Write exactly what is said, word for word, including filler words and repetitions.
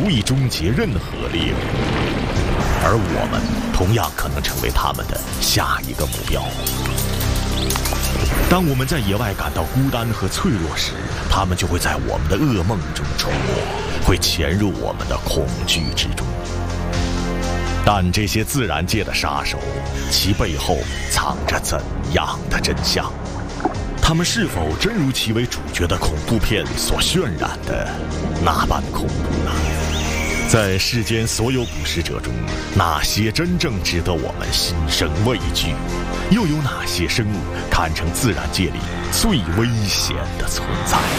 足以终结任何猎物，而我们同样可能成为他们的下一个目标。当我们在野外感到孤单和脆弱时，他们就会在我们的噩梦中出没，会潜入我们的恐惧之中。但这些自然界的杀手，其背后藏着怎样的真相？他们是否真如其为主角的恐怖片所渲染的那般恐怖呢？在世间所有捕食者中，哪些真正值得我们心生畏惧？又有哪些生物堪称自然界里最危险的存在？